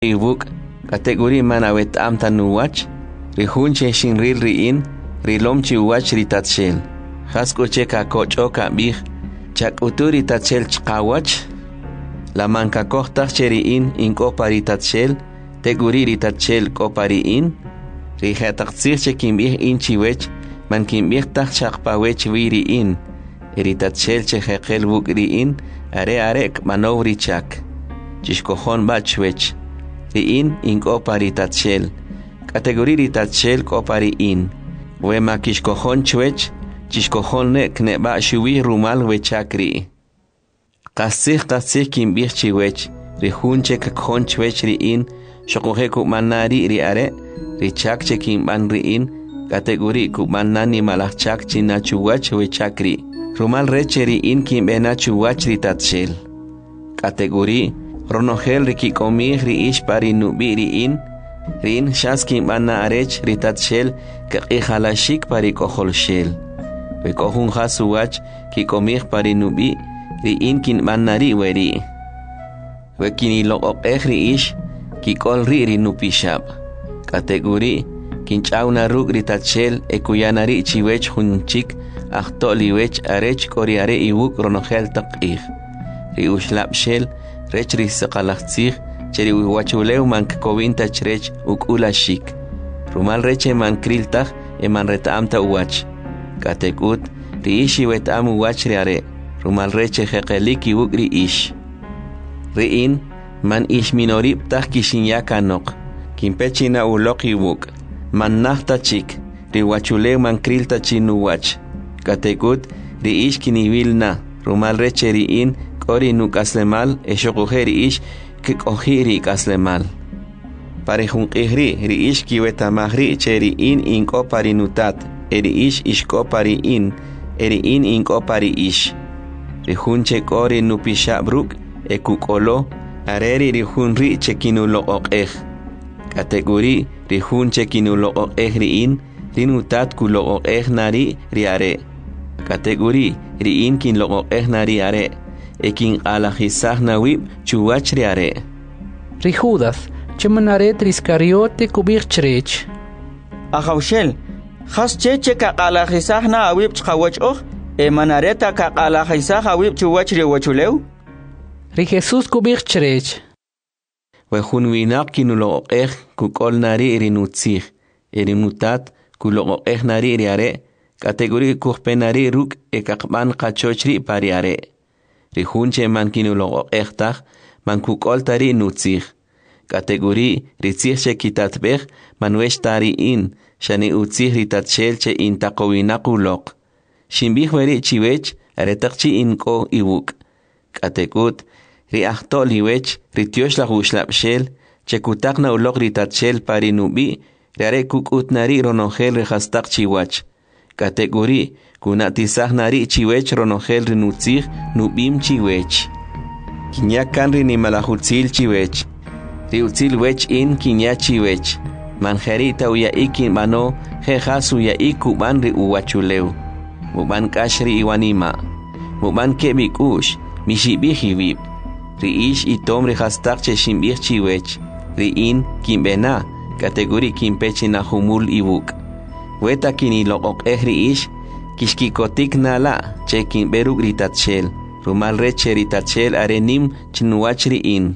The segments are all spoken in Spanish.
ibuk category manawet amta nuwach rihunche shinril riin rilomchi wach ritatshel haskoche ka kocho ka bih chak uturi tatshel chqawach la manka kohta cheriin inko paritatshel teguri ritatshel ko pariin rihataqsir chekimbih inchiwech man kimbih tak chaqpawech wiriin ritatshel cheheqel bukriin are manowri chak chishkohon bachwech riin inko paritatshel category ritatshel ko pariin wema kishkohon chwech chishkohon ne kneba shuwi rumal wechakri qasih kimbih chiwech rihunche kakhon chwech riin shokohe kumanari riare richak chekimban riin category kumanani malachak chinachuwach wechakri rumal reche riin kimbena chuwach ritatshel category ronogel rikikomih riish parinubi riin rin shaskin bana arech ritatshel kaqihalashik parikoholshel wekohun hasuwach kikomih parinubi riin kin banari weri wekini loqoqeh riish kikol rinupishab category kinchauna rug ritatshel ekuyanari chiwech hunchik ahtoliwech arech koriare iwuk ronogel taqih riushlabshel rech risaqalaqtzih cheri wachuleu mankkovinta chrech ukulashik rumal reche mankriltaj eman retamta uwach katekut riishi wetam uwach riare rumal reche jeqeliki ukri ish riin man ish minorib taj kishinyakanoq kimpechina uloqi wuk man nahta chik riwachuleu mankrilta chinuwach katekut riish kinivilna rumal reche riin kori nukaslemal eshoqujeri ish kikohiri kaslemal parejun qihri riish kiwetamahri cheriin inko parinutat eriish ishko pariin eriin inko pari ish rihunche kori nupishabruk ekukolo areri rihunri chekinuloqoqej category rihunche kinuloqoqej riin rinutat kuloqoqej nari riare category riin kinloqoqej nari are ekin alajisah nawib chuwach riare rijudas chemanaret riscariote kubir chrech ahawshel khas cheche ka alajisah na awib chqawach emanareta ka alajisah awib chuwach riwachuleu ri Jesus kubir chrech wehun winaq kinuloqej kukol nari rinutzih erinutat kuloqej nari riare category kuhpenari ruk ekaqban qachochri pariare rihunche man kinuloqejtaj man kukoltari nutzih category ritzih kitatbej man weshtari in shani utzih ritatshel che intaqowinaquloq shimbih weri chiwech aretaqchi inko iwuk categut riahtoliwech ritioshlahu che kutaqna uloq ritatshel parinubi riare kukutnari ronogel rehastaq chiwach category kunatisah nari chiwech ronogel rinutzih nubim chiwech kinyakan rinimalahutzil chiwech riutzil wech in kinya chiwech manjerita uya ikin mano jejas uya ikuban ri uwachuleu muban kashri iwanima muban kebikush mishibihibib riish itom rihastaq che shimbih chiwech riin kimbena category kimpechina humul ibuk weta kiniloqoqej riish kishkikotik nala chekin beruk ritatshel rumal reche ritatshel arenim chinuwach riin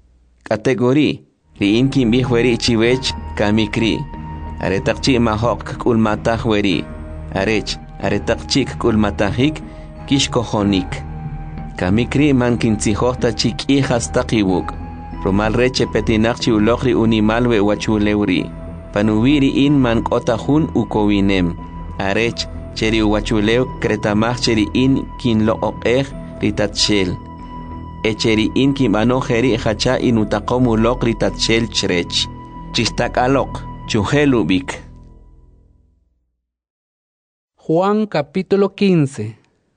category riin kimbih weri chiwech kamikri aretaqchi mahoq kulmatah weri arech aretaqchi kulmatahik kishkohonik kamikri man kintzihota chik'i hastaqibuk rumal reche petinaqchi uloqri unimal we wachulewri panuwiri in man qotahun ukowinem arech cheri wachulew kretamach cheri in kin loqoqej ritatshel echeri in kimano jeri hacha inutaqomu loq ritatshel chrech chistakaloq chuhelubik. Juan capítulo 15.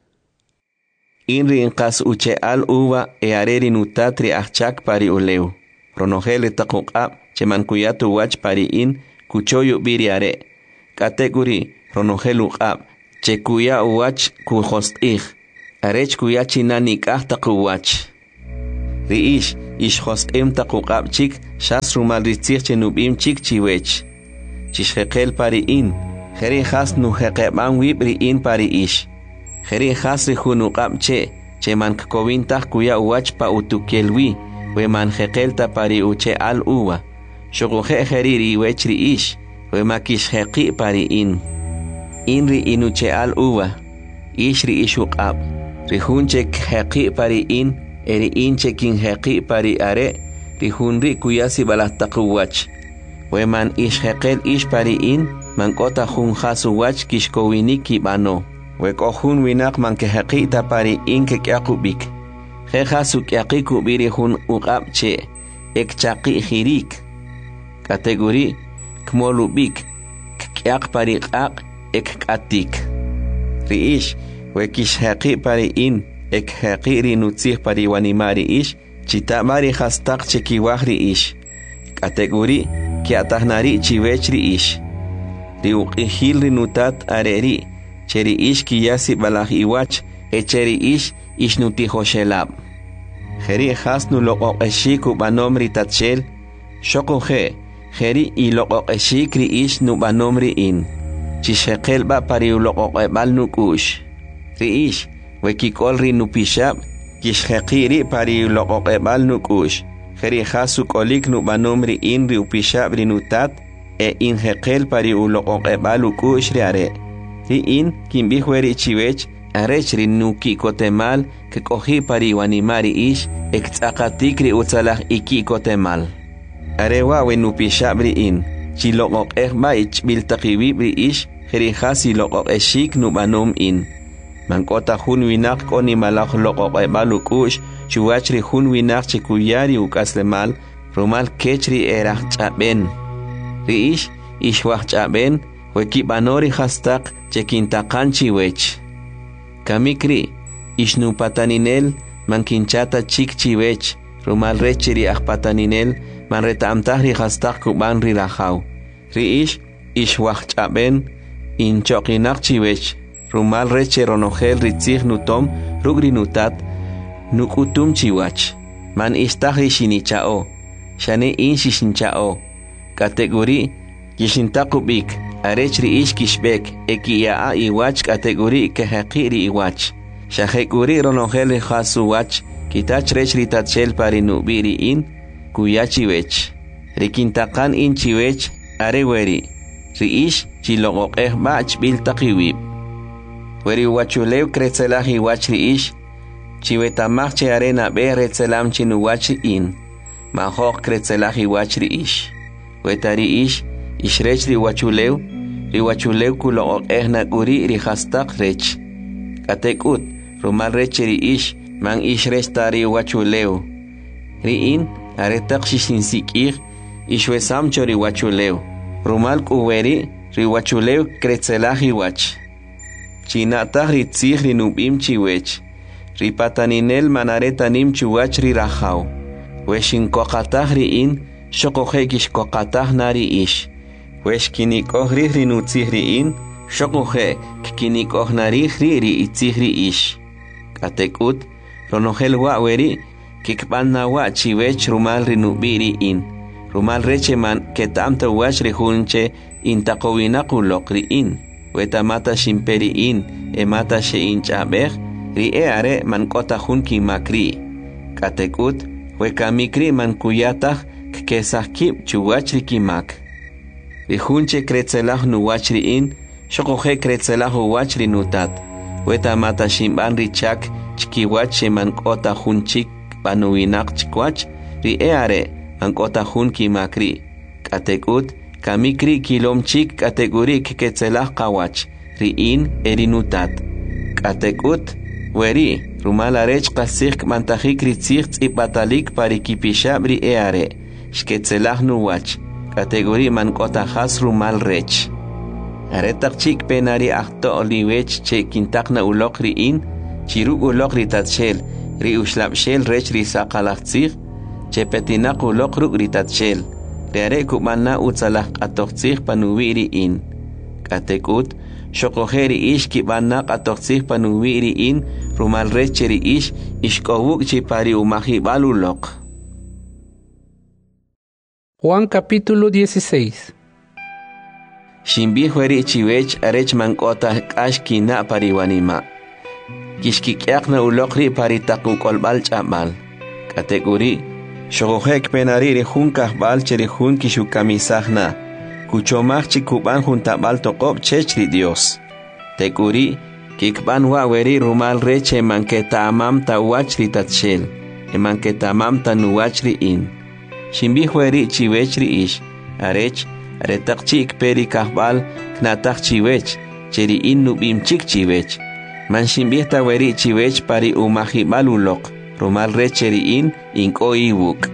Inri inqas uche al uva e areri nutatri achak pari uleu ronogel taquqab chemankuyatu wach pari in kuchoyu biri are category ronogel uqab chekuya uwach kuhostih arech kuya chinani kahta kuwach riish ishkhosqim taquqabchik shas rumal ritzich chenubim chik chiwech chishqeqel pari in kheri khas nu heqeban wibri in pari ish kheri khas ri hunuqabche cheman kovintah kuya uwach pa utukelwi weman heqelta pari uche al uwa shoqoje kheri wechri ish wemakish heqi pari in ri inuche al uwa ish ri ishuqab ri hunche heqi pari in eri inche kin heqi pari are ri hunri kuyasi balastaqwach weman ish heqel ish pari in man kota hun khasu wach kishkowiniki bano weko hun winak man ke heqi ta pari in ke kyaqubik khe khasu kyaqiku biri hun uqabche ek chaqi khirik kategori kmolubik kyaq pari qaq ek katik riish wekish heqi pari in ek heqi ri nutzih pari wanimari ish chita mari khastaq cheki wahri ish kategori kiatahnari chiwechri ish ri uqihil ri nutat areri cheri ish kiyasi balaj iwach echeri ish nutiho shelab kheri khasnu loqoqeshiku banomri tatshel shoqoje kheri i loqoqeshikri ish nu banomri in chisheqel ba pari loqoqebal nukush ri ish wekikol ri nupishab kishheqiri pari loqoqebal nukush kheri khasu kolik nu banomri in ri upishab ri nutat e in heqel pari uloqoqebal ukush ri are ri in kimbihweri chiwech arech ri nuki kotemal ke kohi pari wanimari ish ektsaqatik ri utsalah iki kotemal arewa we nupishab ri in chiloqoqeh ba ich biltaqiwi ri ish kheri khasi loqoqeshik nu banom in mankota hun winak koni malakh loqoqebal ukush chuwachri hun winak chikuyari ukaslemal rumal kechri erah chaben ri ish wah chaben weki banori khastaq chekintaqan chiwech kamikri ishnu pataninel mankinchata chik chiwech rumal rechiri ajpataninel man retamtahri khastaq kuban ri rajaw ri ish wah chaben inchoqinaq chiwech rumal reche ronogel ritzig nutom rugri nutat nukutum chiwach man istahri shinichao shane in shishinchao kategori kishintaqubik arechri ish kishbek ekiyaa iwach kategori kehaqiri iwach shahekuri ronogel khasu wach kitach rechri tatshel pari nubiri in kuyachiwech rikintaqan in chiwech areweri ri ish chiloqoqeh bach biltaqiwib weri wachulew kretzelahi wachri ish chiwetamach arena be retzelam chinu wachri in mahok kretzelahi wachri ish wetari ish ishrechri wachulew kuloqoqeh naguri ri khastaq rech katekut rumal rechri ish man ishrestari wachulew ri in aretaq shishinsikir ishwesam chori wachulew rumal kuweri ri wachulew kretzelahi wach chinataq ritzig ri nubim chiwech ri pataninel manaretanim chuwach ri rajaw weshinkoqataq ri in shoqoje kishkoqataq nari ish weshkinikoj ri nutzig ri in shoqoje kinikoj nari ri itzig ri ish katekut ronogel waweri kikbanna wa chiwech rumal ri nubiri in rumal recheman ketamta wach ri hunche intaqowinaquloq ri in wetamata shimperi in emata she inchabej ri are man kota hun kimakri katekut wekamikri man kuyataj kesahkib chuwach ri kimak ri hunche kretzelah nu wach ri in shoqoje kretzelah wach ri nutat wetamata shimban ri chak chkiwach man kota hun chik banuwinak chikwach ri are man kota hun kimakri katekut kamikri kilom chik kategori ketzelah qawach ri in erinutat katekut weri rumal arech qasik mantajik ritzig tzipatalik parikipishab ri are shketzelah nuwach kategori man kota khas rumal rech aretaq chik penari ahto oliwech che kintaqna uloq ri in chiruk uloq ri tatshel ri ushlabshel rech ri saqalaqtzig che petinaq uloq ruk ri tatshel Reare kubana utsalah qatoqtzig panuwiri in katekut shoqojeri ish kibana qatoqtzig panuwiri in rumal recheri ish ishkowuk chipari umahi baluloq Juan capítulo 16. Shimbi hueri chiwech arech mankota kashkina pariwanima. Kishkikyakna ulokri paritaku kolbal chamal. Kategori shogohek penariri hunkah bal cheri hun kishukamisahna. Kuchomach chikuban juntabal toqob chechri Dios. Teguri kikban waweri rumal reche manketa amam ta wachri tatshel. Manketa amam ta nuwachri in. Shimbi hueri chiwechri ish. Arech aretak chik peri kahbal knatak chiwech. Cheri in nubim chik chiwech. Man shimbi ta weri chiwech pari umahibal ulok. Rumal recheri in inko iwuk.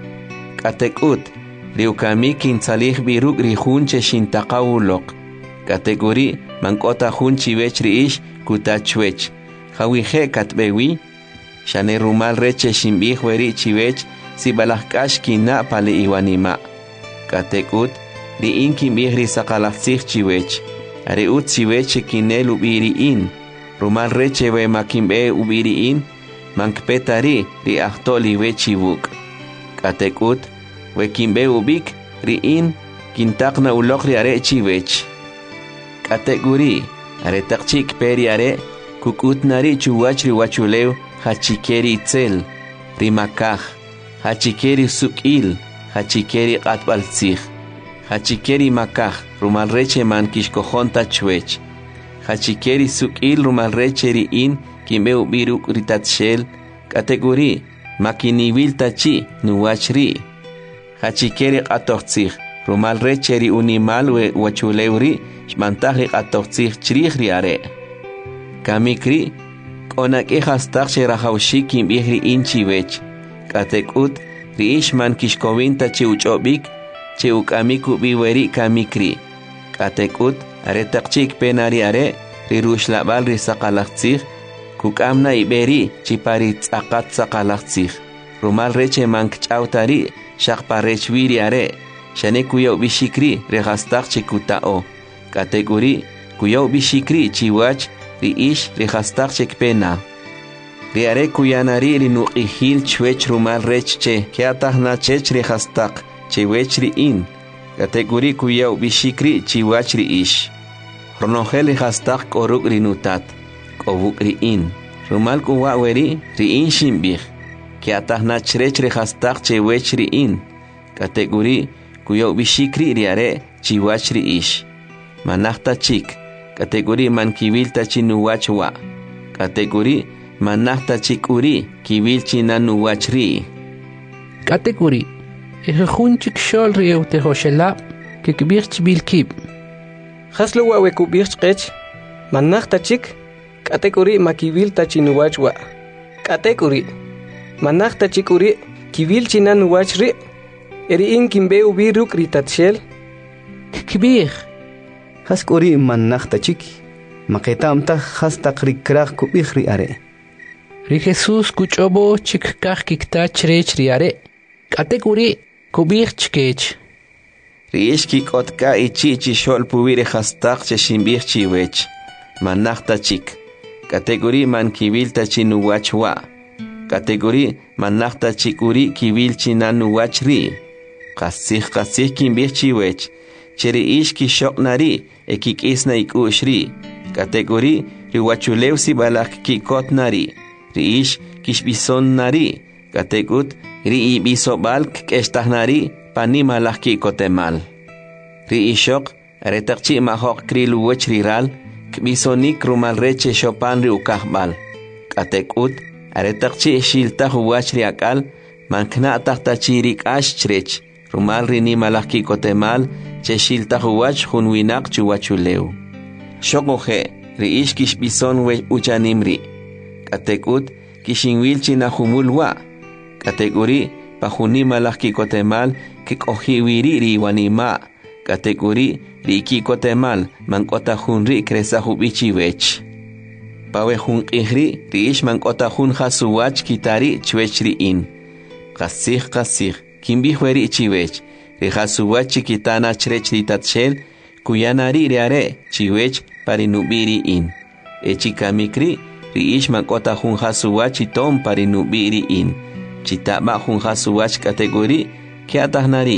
Katekut riukami kinsalih biruk rihun che shintaka ulok. Kategori mankota hun chiwech riish kutachwech. Hawihe katbewi. Shane rumal reche shimbih weri chiwech si balahkash kina pali iwanima. Katekut ri in kimbih ri sakalafsih chiwech. Are ut chiwech kine lubiri in. Rumal reche we makimbe ubiri in. Mankpetari ri ahtoli we chivuk. Katekut we kimbe ubik ri in kintakna ulok ri are chiwech. Kategori are takchik peri are kukut nari chuwach ri wachuleu hachikeri itzel rimakah hachikeri sukil hachikeri qatbaltzih hachikeri makah rumal reche man kishkojonta chwech hachikeri sukil rumal reche ri in kimeu biruk ritatshel kategori makiniwil tachi nuwachri hachikeri qatochtzih rumal reche ri unimal we wachuleuri shmantahri qatochtzih chrihri are kamikri onak ihastaq shirahawshik kimbihri inchiwech. Katekut riishman kishkowinta chiuchobik chiukamiku biweri kamikri. Katekut aretaqchik penari are rirushlabal risaqalaqtzih kukamna iberi chipari tzaqat saqalaqtzih. Rumal reche mankchautari shaqparechwiri are shane kuyo bishikri rehastaq chikutao. Kategori kuyo bishikri chiwach riish rihastaq chekpena. Riare kuyanari rinuqihil chwech rumal rechche kiatahna chech rihastaq chewech in. Kategori kuyaw bishikri chiwach riish. Ronogel rihastaq koruk rinutat. Kobuk in. Rumal kuwaweri in shimbih. Kiatahna chrech rihastaq chewech in. Kategori kuyaw bishikri riare chiwach riish. Manahta chik. Kategori man kibil tachinuwachwa. Kategori manahta chikuri kibil chinanuwachri. Kategori ejunchik shol rieu tehoshela kikbirch bilkib. Haslo wawe kubirch qech manahta chik kategori makibil tachinuwachwa. Kategori manahta chikuri kibil chinanuwachri eri in kimbe ubiruk ritatshel kikbir Haskori manachta chiki. Maketamta hastaq rikraq kubihri are. Ri Jesus kuchobo chikkaq kikta chrech ri are. Kategori kubih chkech. Riishki kotka ichichi shol pubire hastaq che shimbih chiwech. Manachta chik. Kategori man kibil tachinuwachwa. Kategori manachta chikuri kibil chinanuwachri. Qasih kimbih chiwech. Cheri ishki shok nari ekik isna ikushri. Kategori riwachuleu si balak kikot nari. Riish kishbison nari. Kategut ri ibiso balk kestah nari panimalak kikotemal. Riishok aretakchi mahok krilu wechriral kbisonik rumal reche shopan ri ukahbal. Kategut aretakchi shilta huwachri akal mankna tahtachirik ashchrech. Rumal rini malak kikotemal cheshilta huwach hunwinak chuwachuleu. Shokohe riish kishbison we uchanimri. Katekut kishinwil chinahumulwa. Kategori pahuni malak kikotemal kikohiwiri riwanima. Kategori ri kikotemal mankota hunri kresahubichi wech. Pawe hun ihri riish mankota hun hasuwach kitari chwechri in. Qasih kimbi hueri chiwech. Rihasuwach chikitana chrech ritatshel kuyanari riare chiwech parinubiri in. Echikamikri riish mankota hun hasuwach itom parinubiri in. Chitaba hun hasuwach kategori kiatahnari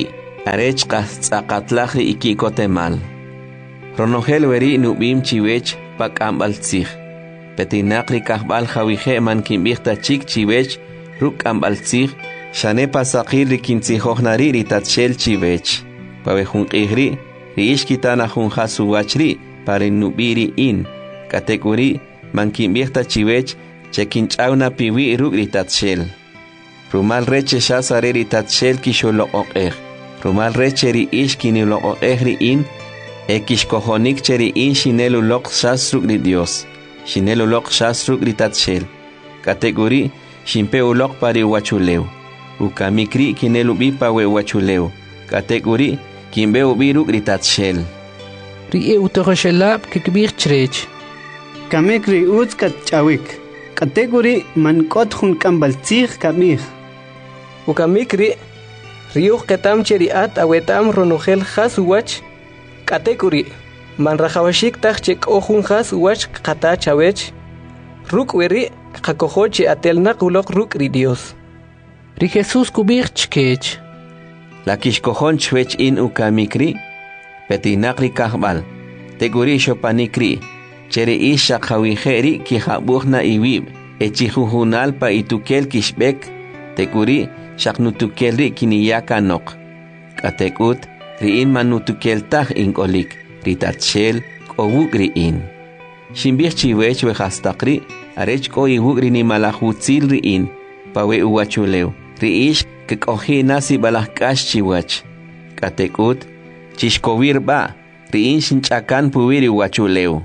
arech qastzaqatlaj ri ikikotemal. Ronogel weri nubim chiwech pakambal tzij. Petinakri kahbal jawije man kimbihta chik chiwech ruk ambal tzij. Shane pasaqir ri kintzijojnari ri tatshel chiwech. Pabejun qihri ri ishkitana jun jasuwachri pare nubiri in. Katekuri man kimbihta chiwech chekinchawna piwi ruk ri tatshel. Rumal reche shasare ri tatshel kisholo oqej. Rumal reche ri ishkini lo oqej ri in. Ekishkohonik cheri in shinelu lok shasruk ri Dios. Shinelu lok shasruk ri tatshel. Kategori shimpe ulok pari wachuleu. Ukamikri kinelu bipa we wachuleu. Kategori kimbe ubiruk ri tatshel. Ri utogoshelab kikbir chrech. Kamikri utskat chawik. Kategori mankot hun kambaltzig kamich. Ukamikri riuh ketam cheri at awetam ronogel jasuwach. Kategori man rajawashik taj chek ojun jas wach kata chawech ruk weri kakojoche atelnak ulok ruk ri Dios. Ri Jesús kubir chkech. La kishkojon chwech in ukamikri petinakri kahbal. Teguri shopanikri cheri isha kawiheri ki habuhna iwib echihujunal pa itukel kishbek teguri shaknutukelri kiniyaka nok. Katekut riin manutukeltaj inkolik ritatshel kowuk riin. Shimbih chiwech we hastakri arech ko iwuk rini malahutzil riin pawe uwachuleu riish kekohi nasi balahkash chiwach. Katekut chishkowir ba riin shinchakan puwiri uwachuleu.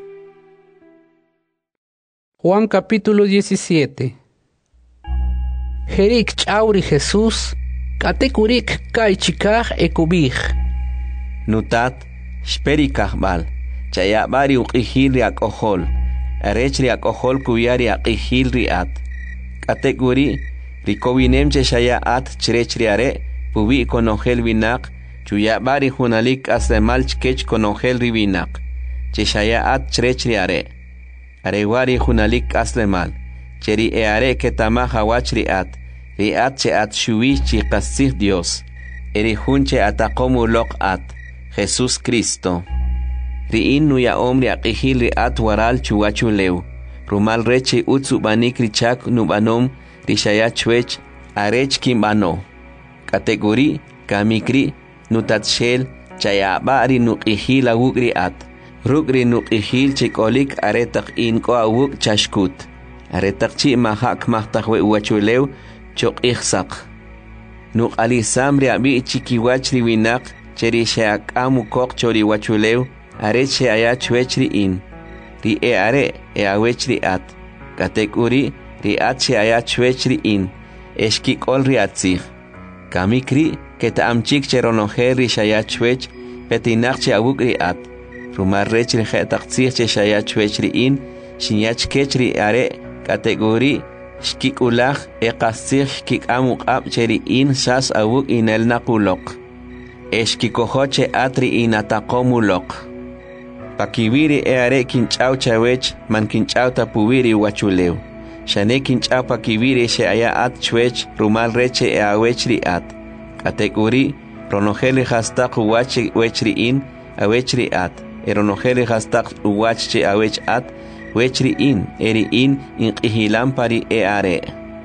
Juan capítulo 17. Jerik chauri Jesús Katekurik kai chikaj ekubij. Nutat, shperi kahbal. Chaya bari uqihil riak ohol. Arech riak ohol kuyari aqihil riat. Katekuri, rikowinem che shaya at chrech riare, pubi konogel vinak, chuya bari hunalik aslemal chkech konogel rivinak. Che shaya at chrech riare. Arewari hunalik aslemal. Cheri eare ketama hawach riat. Riat che at shuwi chi qasih Dios. Erihun che atakomu lok at. Jesús Cristo. Riin nuya omri aqihil riat waral chuwachuleu. Rumal reche utsu banik richak nubanom rishaya chwech arech kimbano. Kategori kamikri nutatshel chayabari nuqihil awuk riat. Rukri nuqihil chikolik aretak inko awuk chashkut. Aretak chi mahak mahtakwe uwachuleu chok ihsak. Nuk alisam riabi chikiwach riwinak cheri sheak amu kok chori wachuleu arech she aya chwechri in. Ri e are e awechri at. Katekuri ri at she aya chwechri in. Eshkik ol riatzig. Kamikri keta amchik cheronoher ri shaya chwech petinak che awuk ri at. Rumar rech ri khetaxig che shaya chwechri in. Shinyach kechri are kategori shkik ulach eqasig shkik amuk ab cheri in shas awuk inel nakulok. Eshkikohoche atri inatakomulok. Pakibiri eare kinchau chawech man kinchau tapuwiri wachuleu. Shane kinchau pakibiri she aya at chwech rumal reche e awechri at. Kategori ronogeli hastak uwachi wechri in awechri at. Eronogeli hastak uwachi awech at wechri in eri in inqihilampari eare.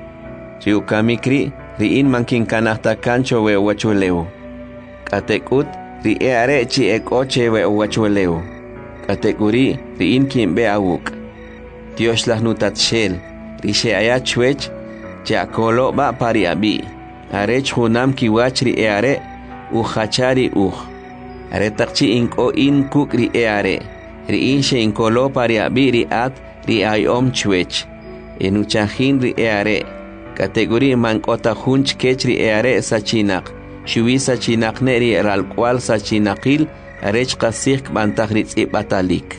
Riukamikri ri in man kinkanahta kancho we wachuleu. Katekut ri eare chi ekoche we wachuleu. Kategori ri in kimbe awuk. Dios las nutatshel ri she aya chwech jakolo ba pari abi. Arech hunam kiwach ri eare uchachari Aretakchi inko in kuk ri eare. Ri in she inkolo pari abi ri at ri ayom chwech. Enuchahin ri eare. Kategori mankota hunch kech ri eare sachinak. Shuwi sachinak neri al cual sachinakil arech kasik bantagritz batalik.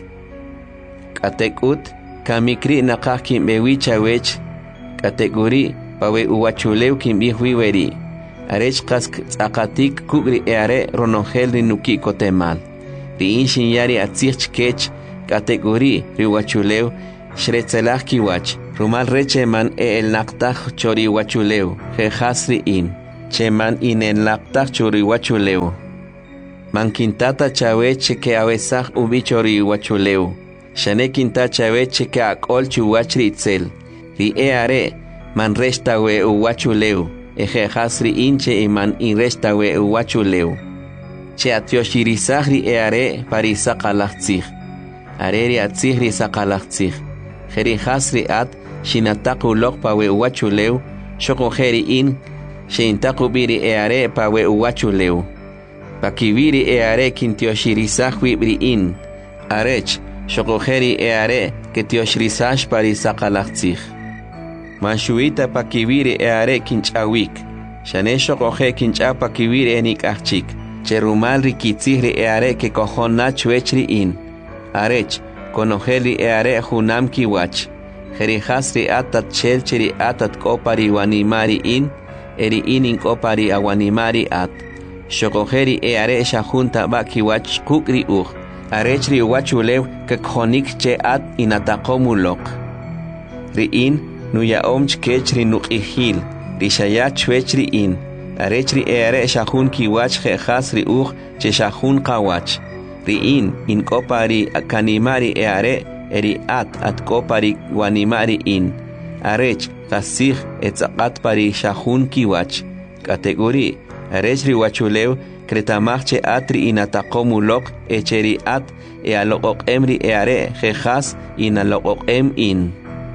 Katekut kamikri nakah kimbewi chawech. Kategori pawe uwachuleu kimbihui weri. Arech kask tsakatik kugri eare ronongel ri nuki kotemal. Ri inshin yari atzich kech kategori ri uwachuleu shretzelah kiwach. Rumal reche man el naktah chori uwachuleu. Jehasri in. cheman inenlaptaj churiwachuleu. Man kintata chaweche que avesaj ubichoriwachuleu. Shane kinta chaweche que akol chuwachri itzel. Ri eare man restawe uwachuleu. Eje hasri inche iman inrestawe uwachuleu. Che atioshirizahri eare parisaqalachtzig. Areri atzigri saqalachtzig. Jeri hasri at shinataku lokpawe uwachuleu. Shoko jeri in shintaku biri eare pawe uwachuleu. Pakibiri eare kintioshirizahui bri in. Arech shoko jeri eare que tioshirizash parisaqalachtzig. Manshuita pakibiri eare kinchawik. Shane shoko je kinchapa kibiri enik achik. Cherumal rikitzihri eare que kohona chuechri in. Arech, konojeli eare hunam kiwach. Jerihasri atat chelcheri atat kopari wanimari in. Eri inin kopari awanimari at. Shokojeri eare shahunta bakiwach kukri Arechri wachulew que konik che at inatakomulok. Riin nuya omch kechri nukihil. Rishaya chuechri in. Arechri eare shahun kiwach jehasri che shahun kawach. Riin in kopari kanimari eare eri at kopari wanimari in. Arech kasih etzakat pari shahun kiwach. Kategori arechri wachulew kretamachche atri inatakomulok echeri at alokok emri eare jehas inalokok in.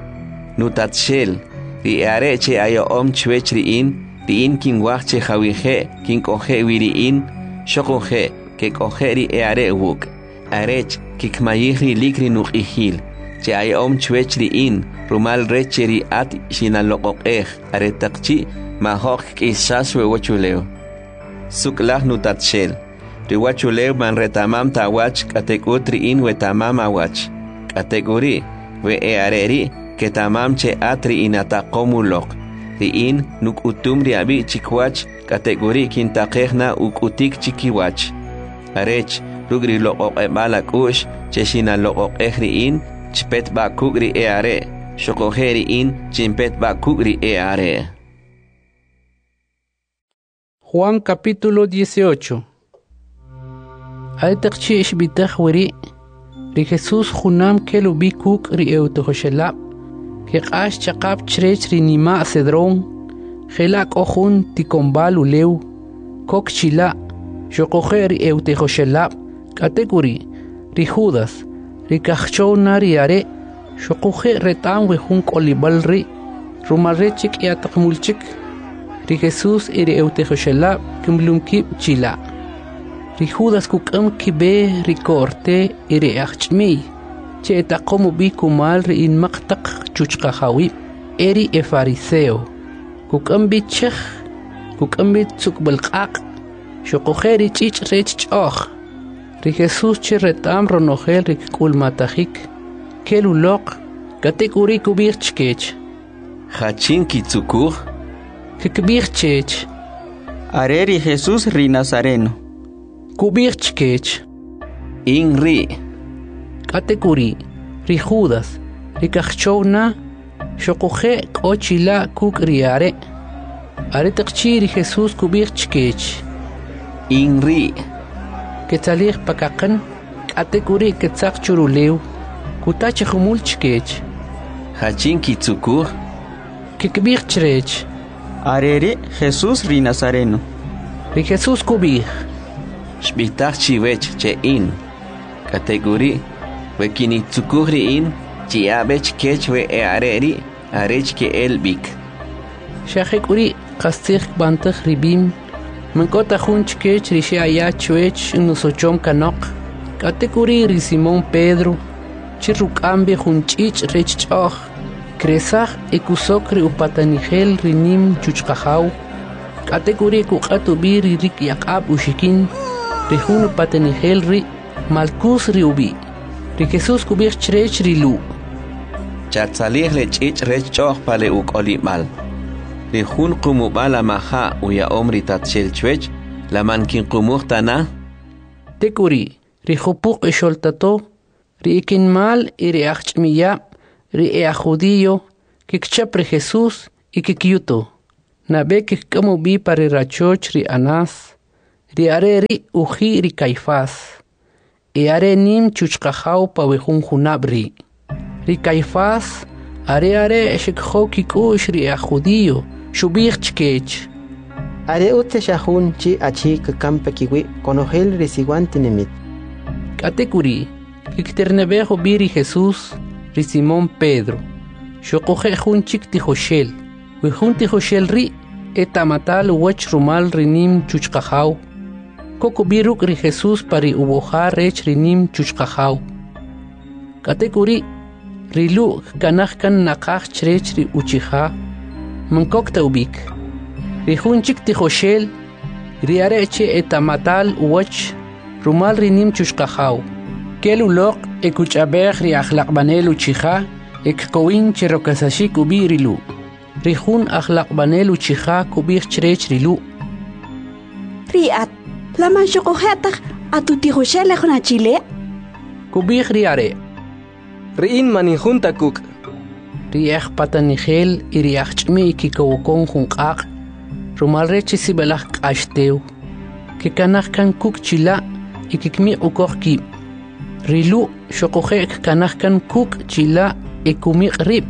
Nutatshel ri eare che ayo chuechri in. Riin kin wachche jawije kin koje wiri in shokoje que kojeri eare wuk arech kikmayihri likri nukihil che ay chuechri in rumal recheri at shinalokokej aretakchi mahok kisaswe wachuleo suklach nutatshel riwachuleo man retamam tawach katekutri in wetamam awach kategori we eareri que tamam che atri inatakomulok Riin nuk utumri abi chikwach kategori kintakejna ukutik chikiwach. Arech rugri loqoq ebalak ush cheshina loqoq riin chpet ba kugri eare shokojeri in chimpet ba kugri eare. Juan capítulo 18. Aitakchi ishbitach wiri ri Jesús junam kelubi kuk ri eutohoshelab. Keqash chaqab chrech rinima cedrón, gelak ojun tikombalu leu, kok chila, shokoje ri eutejoshelab, kategori, ri Judas, ri kachona ri are, shokoje retam wehun kolibal ri, rumarechik yatakmulchik, ri Jesús iri eutejoshelab, kimlumkib chila. Ri Judas kukam kibe ri korte iri achchmi. Che takomu bi kumal ri in maqtaq chuchqahawi eri e fariseo kukam bi chekh kukam bi tsukbalqaq shoqojeri chich rech choch ri Jesús che retam ronojel ri kulmatajik kelulok kategori kubir chkech Hachin kitsukur kikbir chech Areri Jesús ri Nazareno kubir chkech inri kategori ri Judas ri kachona shokoje kochila kuk riare are taqchi ri Jesús kubir chkech inri ketzalir pakaqan kategori ketzaq churuleu kutach khumul chkech Hachin kitsukur kikbir chrech Areri Jesús ri Nazareno ri Jesús kubir shbitach chiwech che in kategori Wekini tsukuri in chiabech kechwe eareri arech ke elbik. Shahekuri kastikh bantach ribim mankota hunch kech rishi aya chuech nusochom kanok kategori ri Simón Pedro chirukambe hunchich rechchoch kresach ekusokri upatanigel rinim chuchqahaw kategori kuqatu biri rik yaqab ushikin rihun upatanigel ri malkus ri ubi ri Jesús kubir chrech rilu. Chatzalir le chich rechchoch pale ukolimal. Ri hun kumubala maha uya omri tatshel chwech la mankin kumuhtana. Tekuri ri hopuk esholtato ri ikinmal iri achmiya ri judío kikchap ri Jesús y kikyuto. Nabek como bi para rachoch ri Anás, ri are ri uji ri Caifás, e are nim chuchkajau pa wejun junabri. Ri Caifás, are shekho kikush ri a judío, shubich chkech. Are ute shahun chi achi kampe kiwi konogel risiguante nemit. Katekuri, kikternebejo biri Jesús, ri Simón Pedro, shokoje jun chik tijoshel, wejun tijoshel ri, etamatal wech rumal rinim chuchkajau. Koko biruk ri Jesús pari uboja rech rinim chuchkajau. Katekuri, rilu kanahkan nakaj chrech ri uchija, mankok taubik. Rijun chik tijoshel, riareche etamatal wech rumal rinim chuchkajau. Kelu lok ekuchabej ri akhlaqbanel uchija, ekkowin cherokasashik ubirilu. Rijun akhlaqbanel uchija kubij chrech rilu. Riat, laman shokohetak atutijoshel ejona chile. Kubij riare. Riin maninjun takuk. Riach patanigel y riach chmi kikawokon junqaq. Rumal reche sibelach qashteu. Kikanach kan kuk chila y kikmi ukoj ki. Rilu shokojek kanach kan kuk chila y kumik rib.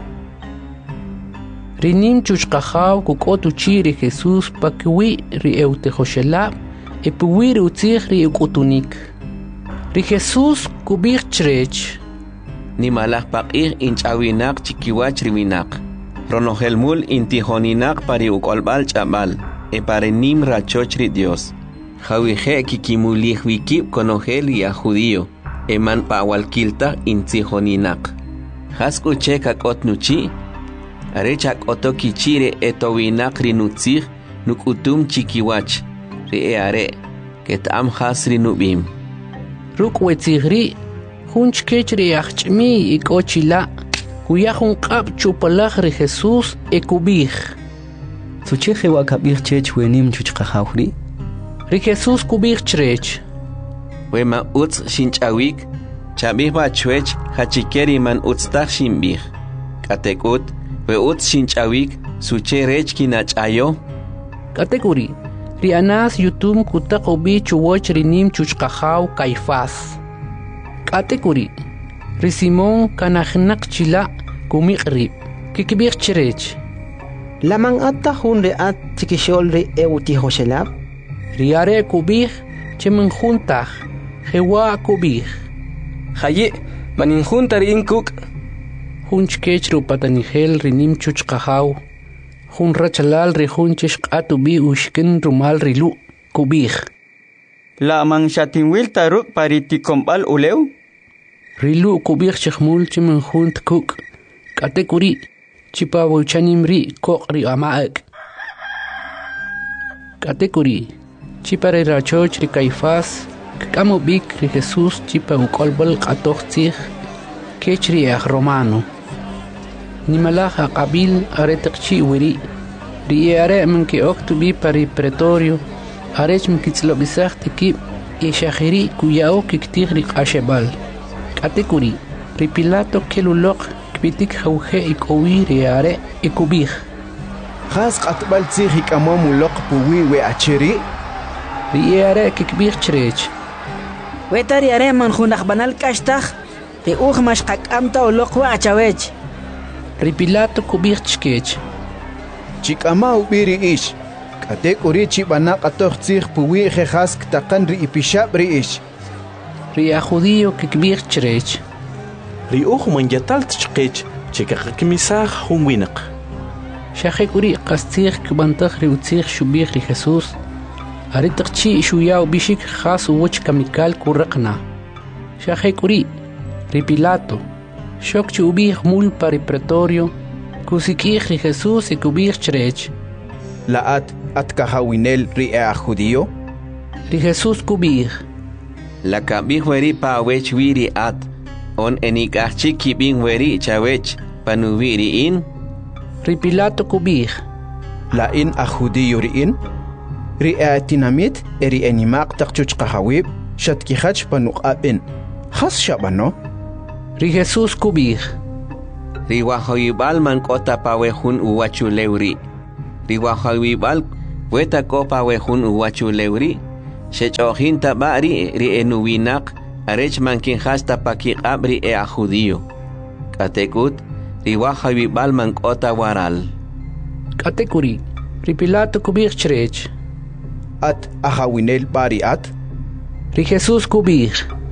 Rinim chuchkajaw kukot uchi ri Jesús pakiwi ri eutejoshelab y puwi ri utzig ri ukutunik. Ri Jesús kubik chrech. Ni malaj paqih inchawinak chikiwach riwinak. Ronohelmul intijoninak pari ukolbal chabal. E pare nim rachochri Dios. Jawije kikimulih wikib konogel y a judío. Eman pawalkilta intijoninak. Hasku chekak otnuchi. Arechak otokichire etowinak rinutzig nukutum chikiwach. Ri are. Ketam has rinubim. Ruk wetzigri. Hunch kechri achmi y cochila. Kuyahun qab chupalaj ri Jesús ekubij. Sucheje wakabij chech wenim chuchkajawri. Ri Jesús kubij chrech. Wema utz shinchawik. Chabih bachuech hachikeri man utztach shimbij. Katekut. We utz shinchawik. Suche rech kinachayo. Katekuri. Ri Anás yutum kutakobi chuwoch rinim chuchkajaw Caifás. Katekuri. Ri Simón kanajnak chila kumiqrib. Kikibir chrech. Laman atta hun reat tikishol ri eutihoshelab. Riare kubij chemen juntaj. Jewa kubij. Haye, maninjun tarin kuk. Hunch kechru patanigel rinim chuchkajaw. Hun rachalal ri hunchish atubi ushkin rumal rilu kubij. La man shatinwil taruk pariti kombal uleu. Rilu kubij chkhmul chemen junt kuk. Katekuri chipa bolchanim ri kokri amaak. Katekuri chipa re rachoch ri Caifás. Kamo bik ri Jesús chipa ukolbal qatochtzig. Kechri ag romano. Nimalaja qabil aretakchi wiri. Ri are men ke oktubi pari pretorio. Arech men kitzlobisach tikib. E shahiri kuyao kiktig ri qashebal. Katekuri ri Pilato kelulok kbitik hawhe ikowi ri are ikubij. Khas qatbal tsikh ikamom ulok puwi we achiri. Ri are kikbij chrech. Wetari are man junaj banal kashtag. Te ugmash qakamta ulok wa achawech. Ri Pilato kubij chkech. Chikama ubiri ish. Katekuri chibana qatoch tsikh puwi khas taqan ri ipishab ri ish. Ri a judío kikbij chrech. Ri man yatalt chqech chikakmisaj hunwinak. Shahekuri qastig kbantag ri utzig shubij ri Jesús. Aritaqchi shuyao bishik khas uwch kamikal kuraqna. Shahekuri ri Pilato. Shok chubij mul pari pretorio. Kusikij ri Jesús ikubij chrech. La at kahawinel ri a judío. Ri Jesús kubij. La kabih weri pa wech wiri at. On enikachchi kibin weri chawech panubiri in. Ri Pilato kubij. La in a judío ri in. Ri a tinamit eri enimaq taqchuch qahawib shatkihach panuqabin. Khas shabano. Ri Jesús kubij. Ri wahoyibal man kota pawehun uwachuleuri. riwahawibal weta kopa wehun uwachulewri shechojin tabari ri enuwinak arech mankin hasta pakiqab ri a judío katekut riwahawibal mankota waral katekuri ri Pilato kubir chrech at ahawinel bari at ri Jesús kubir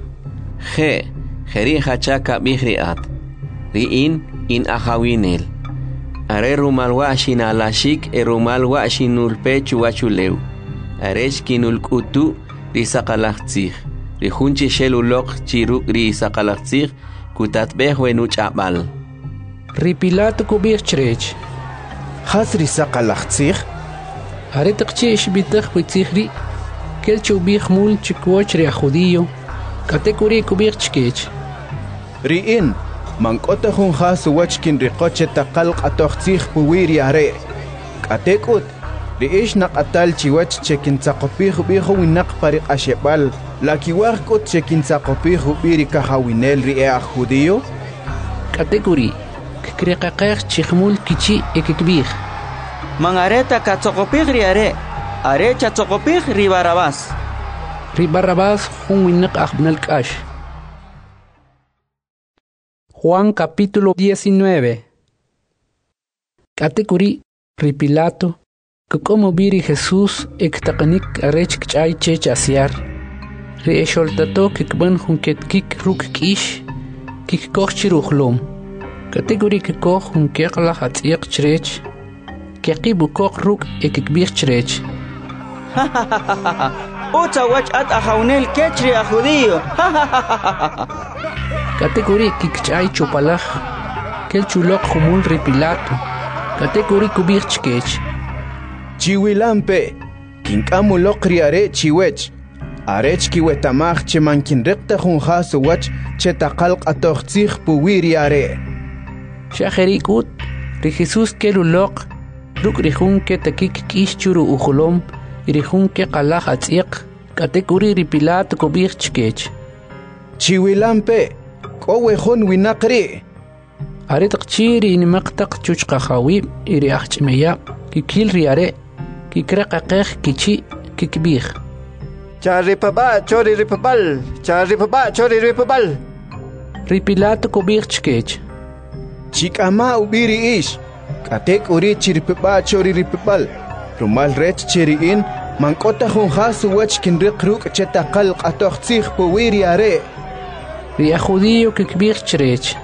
Jeri hachaka bihriat Riin in ahawinel Are rumal washin alashik rumal washin ulpechu wachuleu Aresh kinul kutu risaqalaqtzig Rihunchi shelulok chiruk risaqalaqtzig kutatbeh wenuch abal ri Pilato kubir chrech has risaqalaqtzig are taqchish bitakh witzigri kel chubih mul chikwoch ri judío katekuri kubir chkech riin mankota hun has wachkin riqoche taqalq atoqtzig puwiri are katekut riish naqatal chiwach chekin tsaqopih bihu winaq pariq ashebal lakiwar kot chekin tsaqopih biri kahawinel ri a judío katekuri kriqaqeq chikhmul kichi ekikbih mangareta katsokopih ri are chatsokopih ri Barrabás hun winaq ajbnal k'ax. Juan capítulo 19. Katekuri ri Pilato como biri Jesús ektaqanik arech k'chay chech asyar ri esholtato kikban hun ketkik ruk k'ish kikkoch chirujlom katekuri kikkoch hun keqla hatz'iq chrech keqibu koq ruk ekikbih chrech Uta wach at ahawnel kechri a judío. Katekuri kikchay chupalaj kel chulok humul ri Pilato katekuri kubir chkech chiwilampe kinkamu lokri are chiwech arech kiwetamaj chemankin rekta hun has wach chetaqalq atoqtzig puwiri are shajerikut ri Jesús kelulok ruk ri hun ketakik kish churu ujulom Irihun ke qalaj atziq katekuri ri Pilato kubir chkech chiwilampe kowehon winaqri are taqchiri in maqtaq chuchqa khawib iri ahchmeya kikil ri are kikraqaqeq kichi kikbih charipaba chori ripabal ri Pilato kubir chkech chikama ubiri ish katekuri chiripaba chori ripabal rumal rech chiriin mankota hun has wach kin riqruk chetaqal qatoqtzig puwiri are ri judío kikbir chrech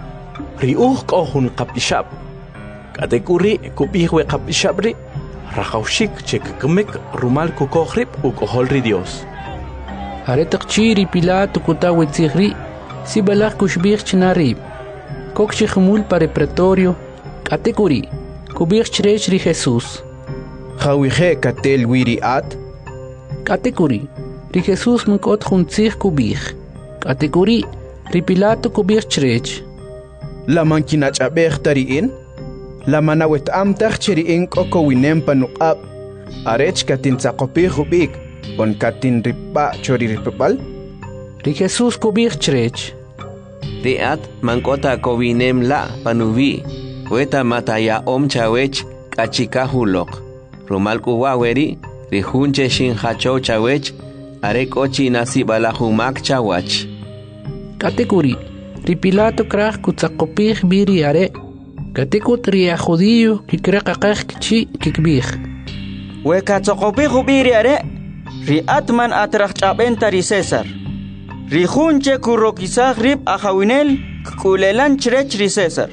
ri kohun qabishab katekuri kubihwe qabishabri raqawshik chekkemek rumal kukohrib ukohol ri Dios are taqchiri Pilato kutawe tzigri sibalaj kushbir chnarib kokchi khmul pare pretorio katekuri kubir chrech ri Jesús Khawije katel wiri at katekuri ri Jesús mankot juntzig kubih katekuri ri Pilato kubir chrech la mankinach abeh tariin la manawet am tachiriin koko winem panuqab arech katin tsaqopih ubik on katin ripa chori ripal ri Jesús kubir chrech Riat mankota kowinem la panuvi weta mataya chawech kachikahulok Rumal kuwaweri rihunche shin hacho chawech are kochi nasi balahumak chawach katekuri ri Pilato kraj kutsaqopih biri are katekut ri judío kikraqaqeq kichi kikbih we katsokopih biri are ri atman atraq chaben tari César ri hunche kurokisaj rib ahawinel kulelan chrech ri César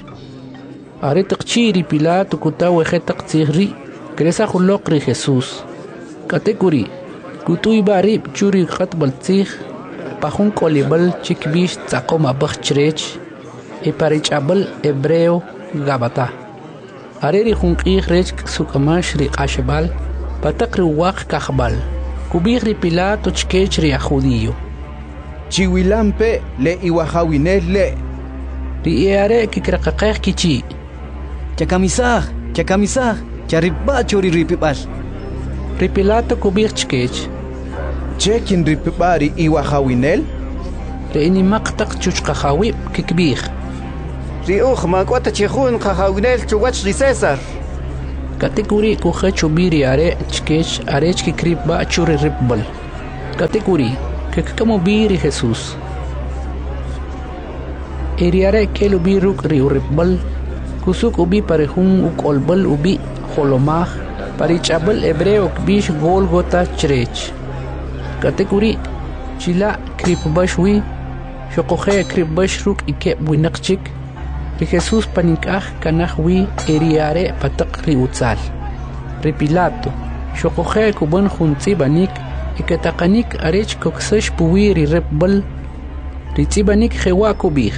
are taqchi ri Pilato kutawe hetaq tzigri kresa khulok ri Jesús katekuri kutuy barib churi khatbal tzig pahun kolibal chikbish tsaqoma bakhchrech e parichabal hebreo gabata are ri hunqih rech sukamash ri qashbal pataqri waq kahbal kubir ri Pilato chkech ri judío chiwilampe le iwahawinel le ri are kikraqaqeq kichi chakamisaj Chariba chori ripibal ri Pilato kubir chkech chekin ripibari iwahawinel ri ini maqtaq chuchqa khawib kikbih ri mankota chihun qahawinel chuwach ri César Kategori kuche chubiri are chkech are chkikrip ba churi ripbal. Kategori que como biri Jesús. Eriare que lo bi ruk ri ripbal. Kusuk ubi parehun uk olbal ubi holomah. Parichabal hebreo kbish Golgota chrech. Kategori chila krip bashwi. Shokohe krip bashruk ike winakchik. Ri Jesús panikah kanahwi eriare patak ri utzal. Ri Pilato. Shokohe kuban junzi banik. Iketakanik arech koksesh puwi ri repbal. Ri tzibanik jewa kubih.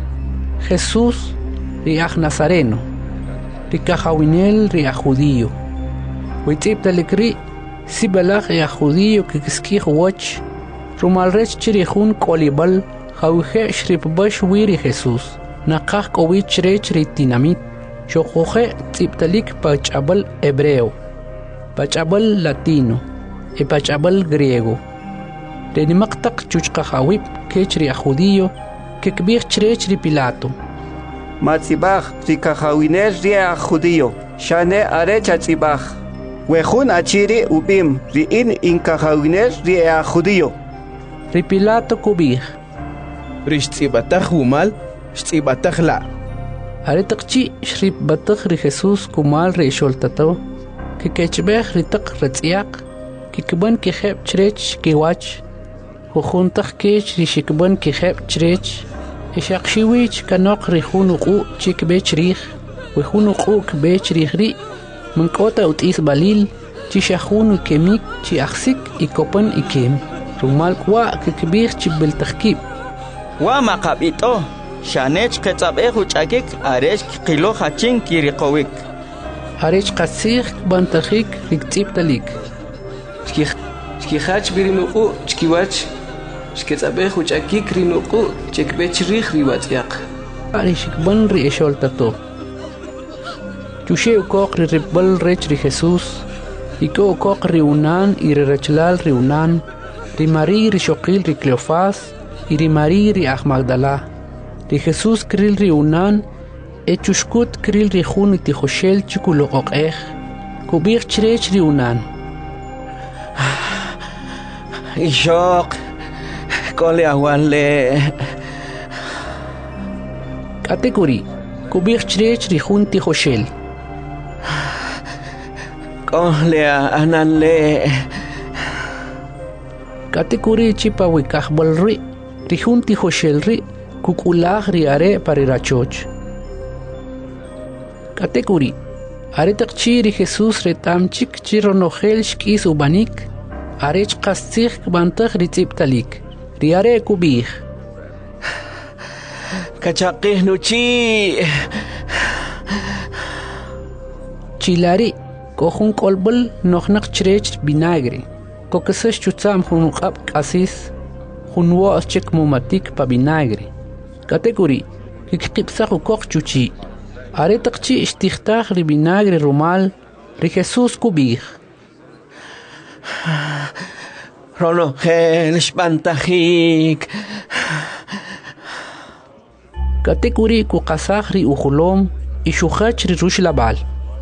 Jesús ri Nazareno. Ri kahawinel ri judío. Witziptalik ri sibalach ri judío kikiskih wach. Rumalrech chirihun kolibal. Jauhe shripbash wiri Jesús. Nakah kowich rech ri tinamit. Shokohe tziptalik pachabal hebreo. Pachabal latino. E pachabal griego. Renimaktak chuchkahawip kechri a judío. Kekbich chrech ri Pilato. Matzibach ri kahawiner ri a judío. Shane arech atzibach. Wehun achiri ubim ri in kahawiner ri a judío. Ri Pilato kubich. Rishtsibatach umal, shtsibatach la. Aretakchi shrip batach ri Jesús kumal ri sholtato. Kekechbech ri tak retziak. Kikban kiheb chrech kiwach. Hujuntach kech ri shikban kiheb chrech. Ishaqshiwich kanok ri hunuku chikbech rih. Wihunuku kbech rih ri. Mankota utis balil. Chishahunu kemik chi aksik ikopan ikem. Rumal kwa kikbich chibeltakib. Wa maqabito shanech qetzab'eju ch'akik arech qilo hachin kiriqowik arech qasig bantajik riktziptalik Chkihach birinuqu chkiwach shketzab'eju ch'akik rinuqu chekbech rih riwatz'yaq arishikban ri esholtato Chushe ukoq ri ripbal rech ri Jesús iko ukoq ri unan y ri rechlal ri unan ri Mari ri shoqil ri Cleofás y ri Mari ri Magdala. Ri Jesús kril ri unan, e chushkut kril ri jun iti Joshel chikuloqoqej, kubich chrech ri unan. Ishok, kole awanle. Kategori, kubich chrech ri jun ti Joshel. Kole ananle. Kategori chipa wikahbal ri. Rijunti Joshel ri kukulah ri are parirachoch. Kategori are takchi ri Jesús retamchik chironogel shkis ubanik arech qastzig bantag ri tziptalik ri are kubih. Kachaqih nuchi. Chilari kohun kolbal nohnak chrech binagre. Kokesesh chutzam hunuqab qasis. Junwa chek mumatik pa vinagre. Kategori kikipsahu kok chuchi. Are takchi istihtag ri vinagre rumal ri Jesús kubih. Ronogel shpantajik. Kategori kukasag ri ujulom ishuhach ri rush labal.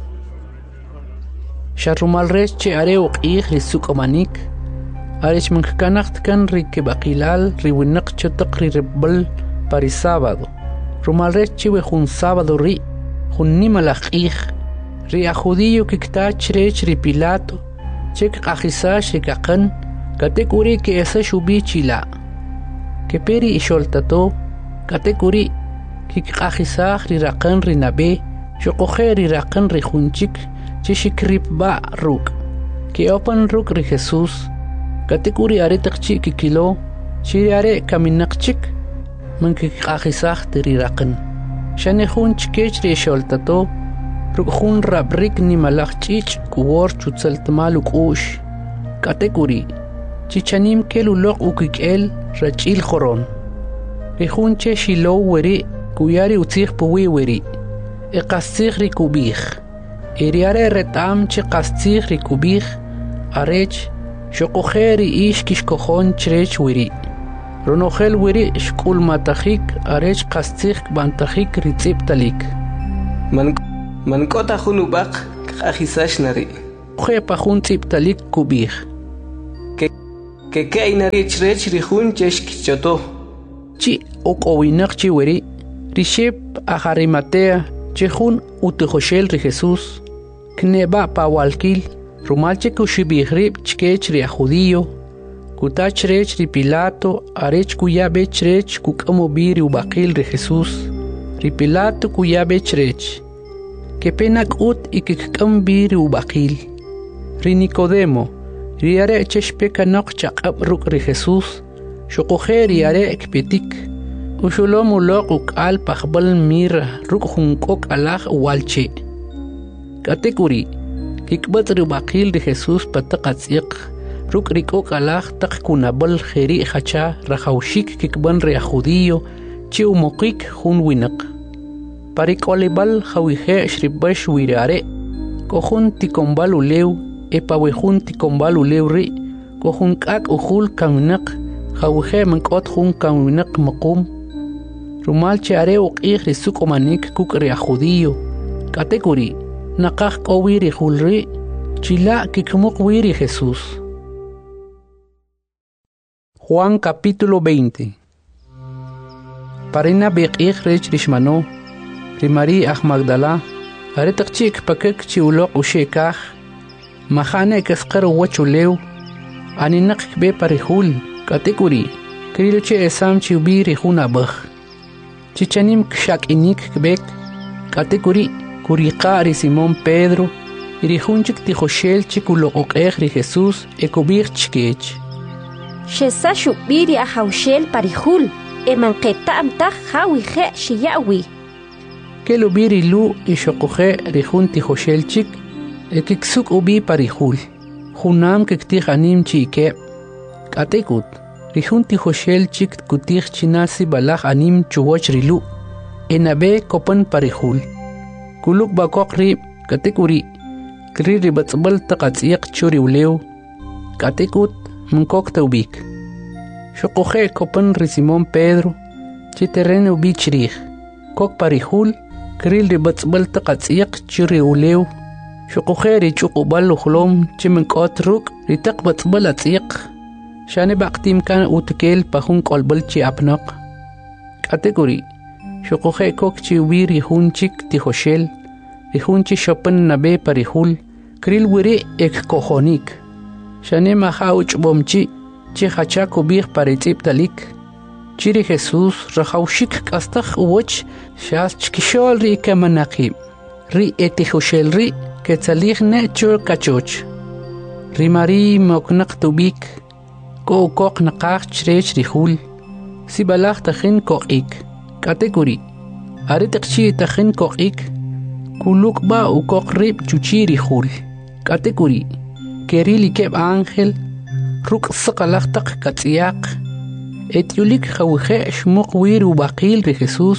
Sharumal rech che are uqih ri sukomanik. Arech mankanacht kan ri kebaqilal ri winak chotak ri ribbal pari sábado. Rumal rechi we jun sábado ri jun nimalaqih ri a judío kiktach rech ri Pilato chek qajisash ri kaqan kategori ke esa shubi chila. Ke peri isholtato kategori kik qajisaj ri raqan ri nabe shoqoje ri raqan ri junchik chishikrip ba ruk. Ke opan ruk ri Jesús kategori are takchi kikilo chiri are kaminaqchik man kikaqisaj tiri raqan shane jun chkech ri sholtato rukjun rabrik ni malaqchich kuwor chutsaltmal uqush kategori chichanim keluloq ukikel rachil khoron ri jun che shilo weri kuyari utzig puwi weri iqasig ri kubih eriare retam che qastig ri kubih arech Shokoheri ish kishkohon chrech wiri. Ronogel wiri shkul matahik arech kastik bantahik ritzip talik. Mankota hunubak ajisash nari. Jepa jun tziptalik kubij. Que inari chrech rihun cheshkichoto. Chi okowinak chi weri. Rishep ajarimatea chehun utejoshel ri Jesús. Kneba pawalkil. Rumalche kushibihrib chkech ri judío. Kutachrech ri Pilato arech kuyabe chrech kukamobiri ubakil ri Jesús. Ri Pilato kuyabe chrech. Que penak ut y que kambiri ubakil. Ri Nicodemo. Ri are cheshpeka nok chaqab ruk ri Jesús. Shokoje ri are ekpetik. Ushulom ulok ukal pachbal mira ruk hunkok alaj walche. Katekuri. Kikbat ri ubakil ri Jesús patakatsiq. Ruk rikok alaj tak kunabal kheri hacha rahawshik kikban ri judío chi umokik hun winak. Parikolibal hawije shribash wirare. Kohun tikombal uleu epawehun tikombal uleu ri. Kohun kak uhul kaminak hawije mankot hun kaminak makum. Rumal chare uqih risuk omanik kuk ri judío. Katekuri nakak kowiri hulri chila kikmuk wiri Jesús. Juan capítulo 20. Parina beqih rech rishmano. Rimari ach Magdala. Aretak chik pakek chiulok ushekah. Mahane kaskar wachulew. Aninak kbe parihul. Katekuri. Krilche esam chiubi rihuna bakh. Chichanim kshak inik kbek. Katekuri. Kuriqa Simón Pedro. Irihunchik tijoshel chikulo okeh ri Jesús ekubir chkech. Shesa shubiri a haushel parihul, emanqeta amtah hawihe shiyawi. Kelubiri lu ishokoje rihunti hoshelchik, ekiksuk ubi parihul. Hunam kektih anim chike. Katekut, rihunti hoshelchik kutih chinasi balach anim chuwoch rilu. Enabe kopan parihul. Kuluk bakok rib, katekuri. Kri ribatsbal takatsiq churi uleu. Katekut, Mkok taubik. Shokoje kopan ri Simón Pedro. Chiterren ubi chrih. Kok parihul. Kril ribatsbal takatsiq churi uleu. Shokoje ri chukubal uhlom chimenkot ruk ritak batsbal atsiq. Shane baktim kan utkel pahun kolbal chi apnak. Kategori. Shokoje kok chi ubi rihunchik tihoshel. Rihunchi shopan nabe parihul. Kril wiri ek kohonik. Shane mahauch bomchi, chi hachako bih paritip talik. Chiri Jesús rahaushik kastach uwoch, shas chkishol ri kemanakib. Ri etihoshel ri, ketzalich ne chur kachoch. Ri mari moknak tubik, ko ukok nakach chrech rihul. Si balach tachin kokik. Kategori. Aritakchi tachin kokik. Kuluk ba ukok rib chuchi rihul. Kategori. Kerili keb ángel, ruk sakalaktak katsiak, etiulik hawije shmuk wiri ubakil ri Jesús,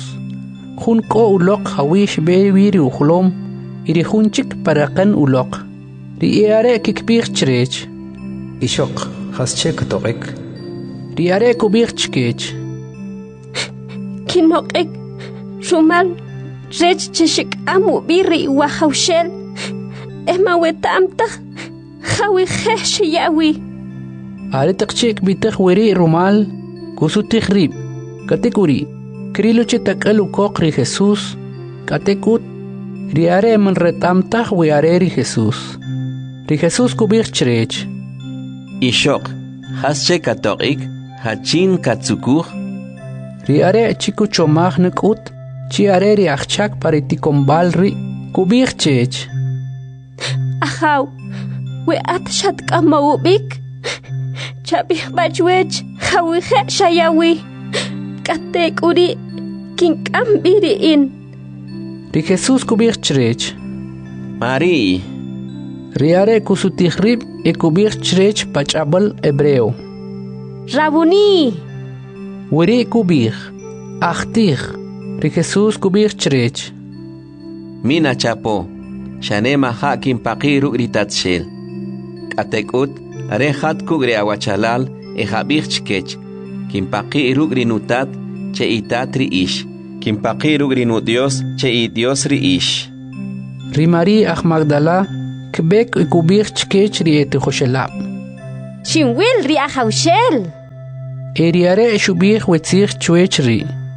jun ko ulok hawish be wiri uhlom, iri junchik parakan ulok, ri iare kikbir chrech. Ishok, hasche katorik. Ri iare kubir chkech. Kinokek, shumal, rech cheshik amu biri wahawshel, ema wetamtah, Hawihe shiyawi. Aritakchik bitach weri rumal, kusutik rib. Katekuri. Kriluche takalu kokri Jesús. Katekut. Riare man retamtach wiare ri Jesús. Ri Jesús kubir chrech. Ishok. Hasche katorik. Hachin katsukur. Riare chiku chomach nekut. Chiare ri achak paritikombal ri. Kubir chech. Ahaw. We atashat kamawubik. Chabih bajwech hawihe shayawi. Katek uri kinkambiri in. Ri Jesús kubir chrech. Mari. Riare kusutihrib e kubir chrech pachabal hebreo. Rabuni. Weri kubir. Achtir. Ri Jesús kubir chrech. Mina chapo. Shane maha kimpaqiru gritatshel. Katekut, rehat kugre awachalal, ehabich chkech. Kimpaqiru grinutat, che itatri ish. Kimpaqiru grinu Dios, che i Dios ri ish. ri Mari aj Magdala kbek ikubir chkech ri etejoshelab. Shinwil ri ahawshel. Eriare shubih wetzich chwech ri.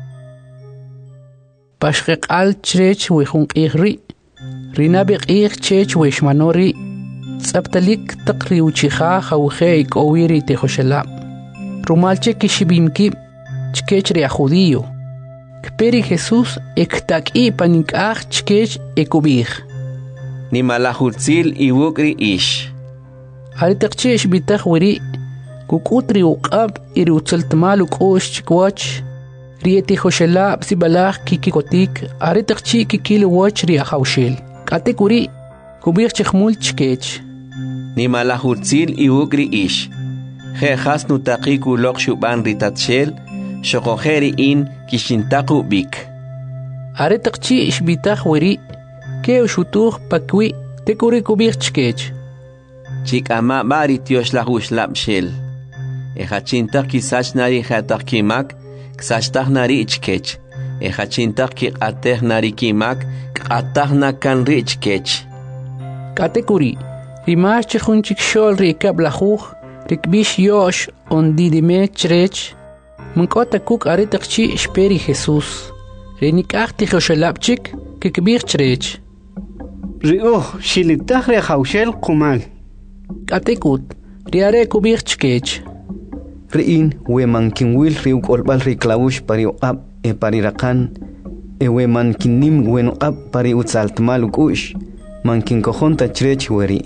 Pashqeqal chrech wejunqih ri. Rinabiq ich chech weshmanori. Tsabtalik taqri uchija jawje ikowiri tejoshelab. Rumalche kishibimki chkech ri judío. Kperi Jesús ektak'i panik'aj chkech ekubij. Ni malahutzil iwukri ish. Aritakchi ishbitaj wiri. Kukutri uqab iri utzaltmal uqosh chikwach. Rieti joshelab sibalaj kikikotik. Aritakchi kikil wach ri ahawshel. Katek wiri. Kubij chikmul chkech. Ni malahutzil iwukri ish. Je hasnu taqiku lokshuban ritatshel. Shokojeri in kishintaku bik. Aritakchi ishbitaj wiri. Ke ushutuj pakwi tekuri kubij chkech. Chikama bari tiosh la huslab shel. Ejachintak kisach nari jatak kimak, ksachtak nari ichkech. Ejachintak ki ateh nari kimak, katah na kan ri ichkech. Katekuri, rimash chihunchik shol ri ikab lahuj, rikbish yosh on didime chrech. Munkota kuk aritakchi ishperi Jesús. Renikachti joshelabchik kikbir chrech. Rio shilitaj ri hawshel kumal. Katekut, riare kubir chkech. Riin we mankinwil riuk olbal ri klaush pari uqab e pari rakan e we mankinim wen uqab pari utsaltmal ukush mankin kojonta chrech weri.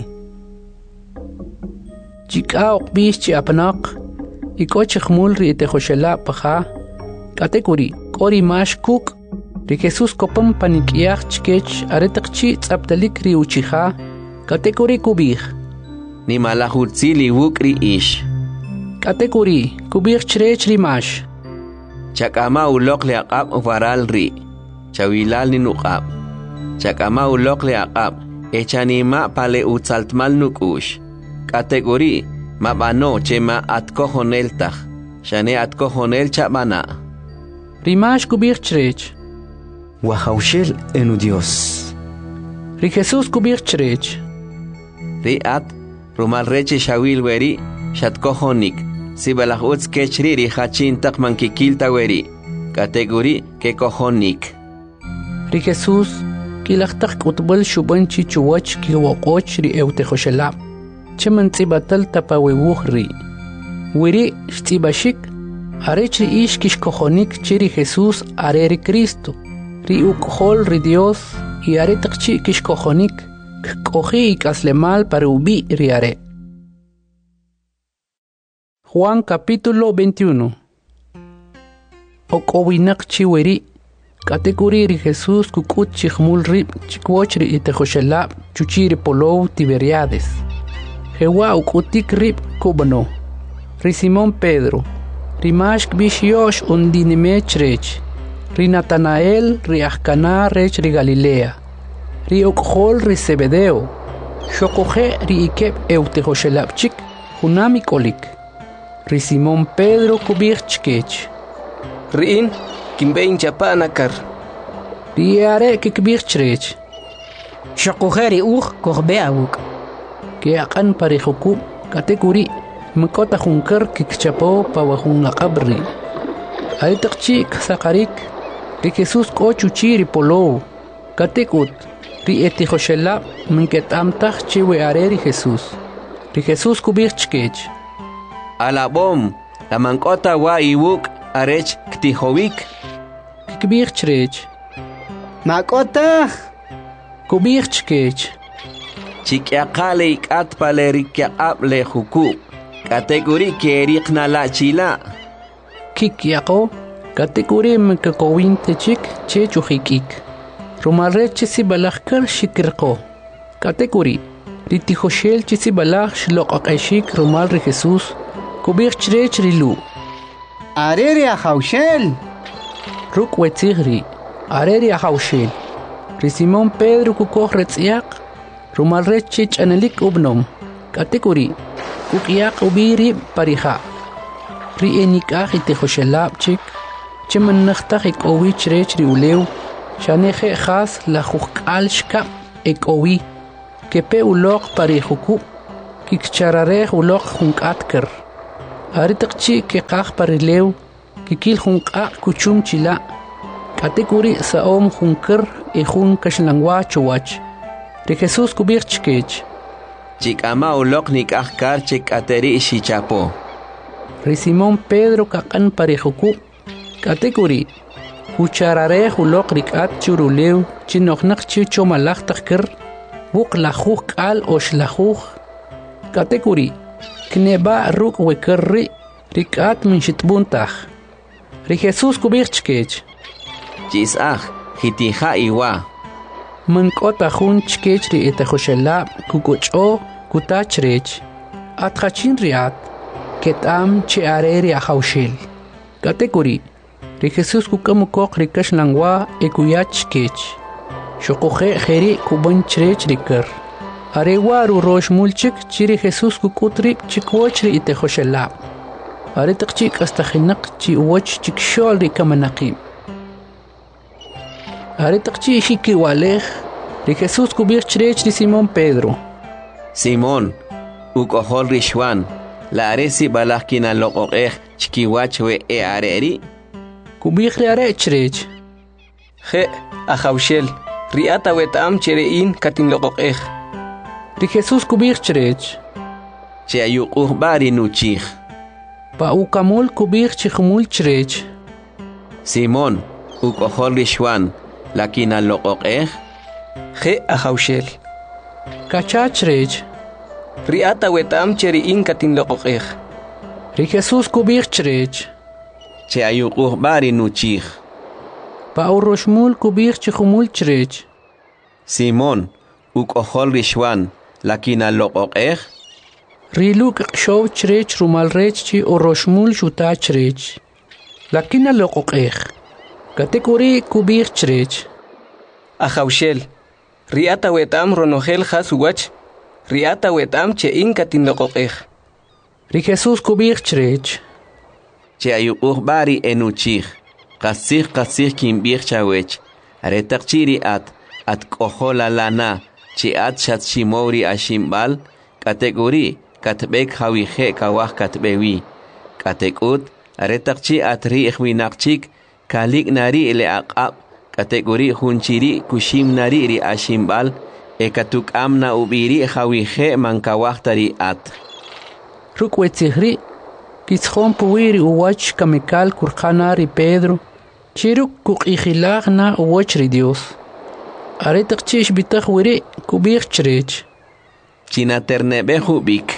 Chika uqbish chi apnaq ikoch khmul ri etejoshelab paja. Katekuri, kori mash kuk ri Jesús kopam panikiach chkech aretakchi tsaptalik ri uchija. Katekuri kubij. Ni malahutzil iwukri ish. Katekuri, kubir chrech rimash. Chakama ulok le aqab ufaral ri. Chawilal ni nuqab. Chakama ulok le aqab. Echanima pale utzaltmal nukush. Katekuri, mabano chema atkojonel taj. Shane atkojonel chabana. Rimash kubir chrech. Wahawshel enu Dios. Ri Jesús kubir chrech. Ri at rumal reche shawil weri shatkojonik. Sibalaj utz kechri ri hachin takman kikilta weri. Kategori ke kojonik. Ri Jesús kilachtak utbal shubanchi chuwach kiwoqoch ri eutejoshelab. Cheman tsibatal tapawewuj ri. Weri shtibashik arech ri ish kishkojonik chiri Jesús are ri Cristo. Ri ukhol ri Dios y are takchi kishkojonik. Kkoji ikaslemal para ubi ri are. Juan capítulo 21. Okowinak chiweri. Katekuri ri Jesús kukut chikhmul rib chikwoch ri etejoshelab chuchiri polou Tiberiades. Jewa ukutik rib kubano. Ri Simón Pedro. Ri mashk bish yosh undinime chrech. Ri Natanael ri Ahcana rech ri Galilea. Ri okhol ri Zebedeo. Shokoje ri ikeb eutejoshelabchik hunami kolik. Ri Simón Pedro kubir chkech. Riin kimbein chapanakar. Ri are kikbir chrech. Shokojeri korbe awuk. Ke akan parihukub katekuri mkota hunkar kikchapo pawahun aqabri. Aitakchi sakarik ri Jesús kochuchiri polou. Katekut ri etejoshelab minketamtaj chiwe are ri Jesús. Ri Jesús kubir chkech. Alabom, la mankota wa iwuk arech ktihowik. Kikbir chrech. Makota. Kubir chkech. Chikyaqale ikat pale rikyaqab le huku. Kategori kerikna la chila. Kikyaqo. Kategori mkakowin techik chechujikik. Rumarre chisi balakar shikirko. Kategori. Ritijoshel chisi balak shlokakashik rumal ri Jesús. Kubir chrech rilu. Areri ahawshel. Ruk wetzigri. Areri ahawshel. Ri Simón Pedro kukoj retziak. Rumal rechich anelik ubnom. Kategori. Kukiak ubiri parija. Ri enikaj itejoshelabchik. Cheman nakhtaj ikowi chrech ri ulew. Shaneje khas la jukal shkap. ekowi kepe ulok pari huku kikcharare ulok hunkatkar aritakchi ke qaq parilew kikil hunqa kuchum chila katekuri saom hunkar e hun kashlangwa chuwach de Jesus kubir chkech chikama ulok nikakar chikateri shichapo Ri Simón Pedro kakan parihuku katekuri hucharare hulok rikat churulew chinoknak chicho malak takir buk lahuk al osh lahuk katekuri kneba ruk wekerri rikat min shitbuntach Ri Jesus kubir chkech Chisach hitija iwa man kota hun chkech ri etahoshela kukocho kutachrech atkhachin riat ketam che areri ahaushel katekuri Ri Jesus kukam kok rikash langwa ekuyach kech shokoje kheri kuban chrech rikar arewa ru rosh mulchik chiri Jesus kukutri chikwochri itehoshela are taqchik astakhinak chi woch chikshol rikamanaqim are taqchi shiki walej Ri Jesus kubir chrech ri Simón Pedro Simón ukohol rishwan la aresi balakina loqoqej chikiwach we e areri kubir are chrech Je ahaushel riata wetam cherein katin loqoqej Ri Jesus kubir chrech che ayuquh bari nuchij pa ukamul kubir chikhmul chrech Simón ukohol rishwan lakina loqoqej Je ahaushel kachachrech riata wetam cherein katin loqoqej Ri Jesus kubir chrech che ayuquh bari nuchij pa uroshmul kubir chikhmul chrech Simón ukohol rishwan lakina loqoqej Riluk qshow chrech rumalrech chi uroshmul shuta chrech lakina loqoqej katekuri kubir chrech ahaushel riata wetam ronogel khasuwach riata wetam chein katin loqoqej Ri Jesus kubir chrech che ayuquh bari enuchij qasij kimbir chawech aretaqchiri at qohola lana chi at shat shimori ashimbal kategori katbek hawije kawah katbewi katekut aretaqchi at ri ikhwinaqchik kalik nari ile aqab kategori hunchiri kushim nari ri ashimbal ekatuk amna ubiri hawije mankawah tari at rukwetsihri Kitzhon puwiri uwach kamikal kurkhana Ri Pedro chiruk kuqijilagna uwach Ri Dios aretaqchish bitakh wiri kubir chrech chinaternebe hubik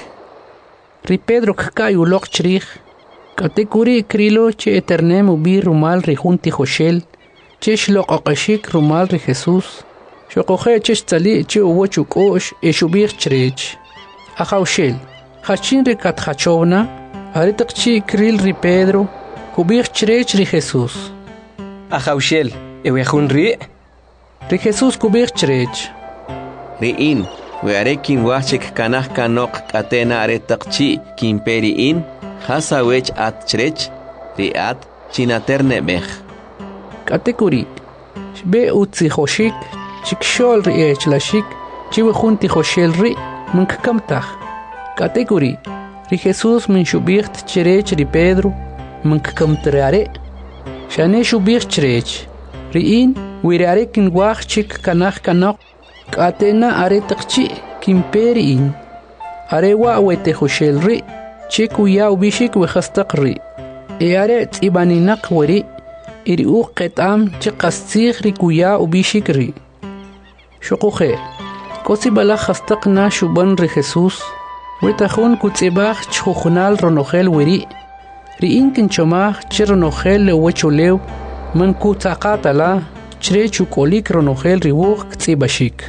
Ri Pedro kkai ulok chrij katekuri krilo che eternem ubir rumal ri junti joshel chesh loqaqashik rumal Ri Jesus shoqoje chesh tali che uwach ukosh eshubir chrech ahaushel hachin ri katkhachovna Aretaqchi kril Ri Pedro kubir chrech Ri Jesus ahaushel ewejun ri Jesus kubir chrech riin we arekin wachik kanah kanok katena aretaqchi kimperiin hasawech at chrech riat chinaternebej katekuri shbe utzi hoshik chikshol ri echlashik chiwejunti hoshel ri munkamtaj katekuri Ri Jesus min shubirt chrech Ri Pedro munkamtrare shane shubir chrech riin wirare kin wachik kanok katena aretaqchi kimperin arewa wete hoshel ri chikuya ubishik we khastaqri are tibaninaq wari iri uqetam chiqastig ri kuya ubishik ri shuqoje kosi bala khastaqna shuban Ri Jesus wetajun kutzibaj chujunal ronogel wiri riin kin chomaj chironogel wechulew man kutzaqatala chrechu kolik ronogel riwuq tzibashik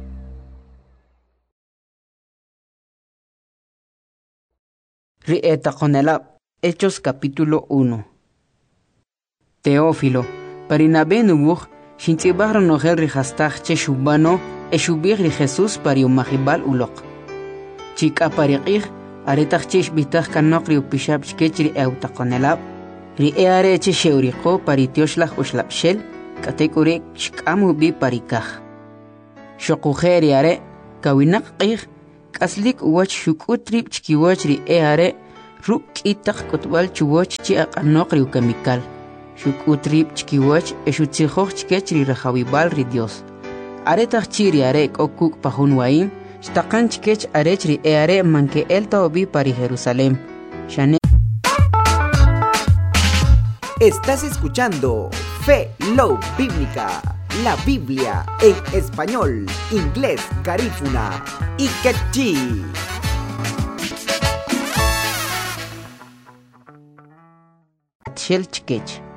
Rietaconelab, Hechos capítulo 1. Teófilo, Parinabé nubuj, Shintzibaj ronogel rijastaj che shubano, eshubir ri Jesús pariumajibal ulok. Chika pariqij, aretaj chesh bitaj kanok ri upishab shkech ri eutaconelab, ri eare che sheuriqo paritioshlah ushlapshel, katekure shkamu bi parikaj. Shokujeri are, kawinak qih, kaslik uwach shukutrip chkiwachri are, ruk itak kotwal chuwach chi akanokri ukemikal. Shukutrip chkiwach eshutsijoch chkechri rajawibal ri Dios. Are tachiri are kokuk pahunwain, shtakan chkech arechri are manke elta obi pari Jerusalén. Estás escuchando Fe Love Bíblica, la Biblia en español, inglés, garífuna y quechí. Shel chkech.